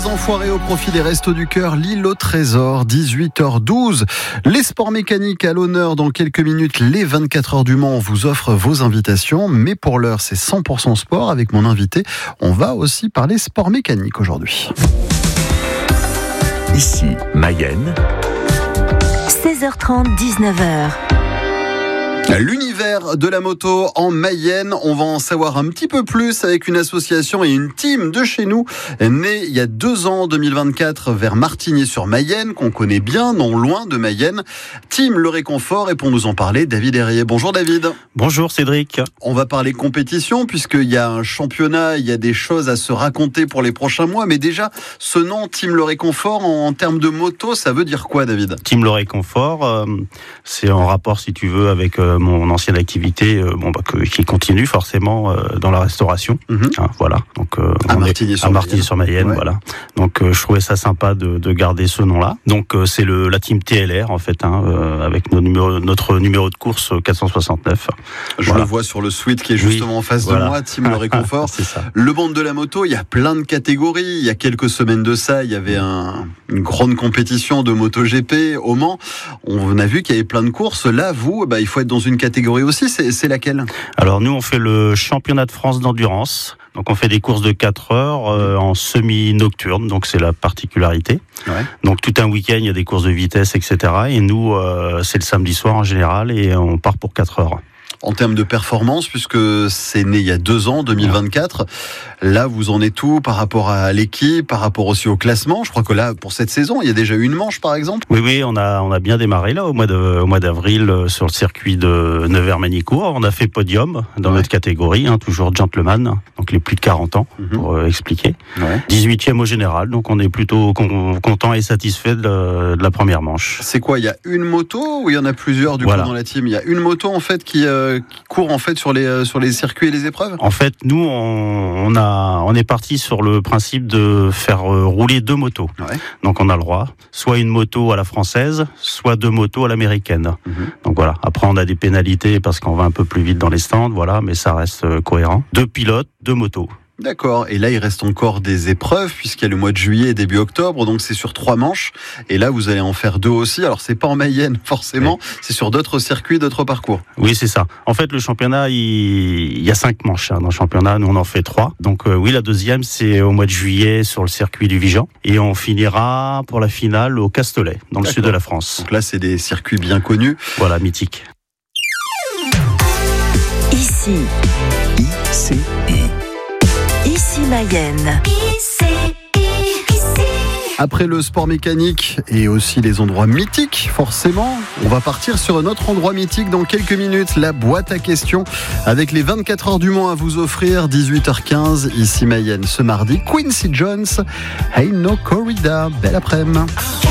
Les enfoirés au profit des Restos du Cœur, l'île au trésor, 18h12. Les sports mécaniques à l'honneur dans quelques minutes. Les 24 heures du Mans vous offrent vos invitations. Mais pour l'heure, c'est 100% sport avec mon invité. On va aussi parler sport mécanique aujourd'hui. Ici, Mayenne. 16h30, 19h. L'univers de la moto en Mayenne, on va en savoir un petit peu plus avec une association et une team de chez nous, née il y a 2 ans, 2024, vers Martigny-sur-Mayenne, qu'on connaît bien, non loin de Mayenne. Team Le Réconfort, et pour nous en parler, David Herrier. Bonjour David. Bonjour Cédric. On va parler compétition, puisqu'il y a un championnat, il y a des choses à se raconter pour les prochains mois, mais déjà, ce nom, Team Le Réconfort, en termes de moto, ça veut dire quoi David ? Team Le Réconfort, c'est en rapport, si tu veux, avec mon ancienne activité, qui continue forcément dans la restauration. Voilà. Donc à Martigny-sur-Mayenne. Ouais. Voilà. Donc je trouvais ça sympa de garder ce nom-là. Donc c'est la team TLR en fait, avec notre numéro de course 469. Je le vois sur le suite qui est justement en face de moi, Team Le Réconfort. C'est ça. Le monde de la moto, il y a plein de catégories. Il y a quelques semaines de ça, il y avait une grande compétition de MotoGP au Mans. On a vu qu'il y avait plein de courses. Là, vous, il faut être dans une catégorie aussi. C'est laquelle ? Alors nous, on fait le championnat de France d'endurance. Donc on fait des courses de 4 heures en semi-nocturne, donc c'est la particularité. Ouais. Donc tout un week-end, il y a des courses de vitesse, etc. Et nous, c'est le samedi soir en général, et on part pour 4 heures. En termes de performance, puisque c'est né il y a 2 ans, 2024, là vous en êtes où par rapport à l'équipe, par rapport aussi au classement ? Je crois que là, pour cette saison, il y a déjà eu une manche par exemple. Oui, on a bien démarré là au mois d'avril sur le circuit de Nevers-Manicourt. On a fait podium dans notre catégorie, toujours gentleman, donc les plus de 40 ans pour expliquer. 18e au général, donc on est plutôt content et satisfait de la première manche. C'est quoi ? Il y a une moto ou il y en a plusieurs coup dans la team ? Il y a une moto en fait qui court en fait sur les circuits et les épreuves ? En fait, nous on est parti sur le principe de faire rouler 2 motos. Ouais. Donc on a le droit, soit une moto à la française, soit 2 motos à l'américaine. Donc voilà. Après on a des pénalités parce qu'on va un peu plus vite dans les stands, mais ça reste cohérent. 2 pilotes, 2 motos. D'accord. Et là, il reste encore des épreuves puisqu'il y a le mois de juillet et début octobre. Donc, c'est sur 3 manches. Et là, vous allez en faire 2 aussi. Alors, c'est pas en Mayenne, forcément. Oui. C'est sur d'autres circuits, d'autres parcours. Oui, c'est ça. En fait, le championnat, il y a 5 manches dans le championnat. Nous, on en fait 3. Donc, la deuxième, c'est au mois de juillet sur le circuit du Vigan. Et on finira pour la finale au Castellet, dans le sud de la France. Donc là, c'est des circuits bien connus. Voilà, mythiques. Ici Mayenne. Après le sport mécanique et aussi les endroits mythiques, forcément, on va partir sur un autre endroit mythique dans quelques minutes, la boîte à questions, avec les 24 heures du Mans à vous offrir, 18h15, ici Mayenne, ce mardi. Quincy Jones, Ain't No Corrida, belle après-midi.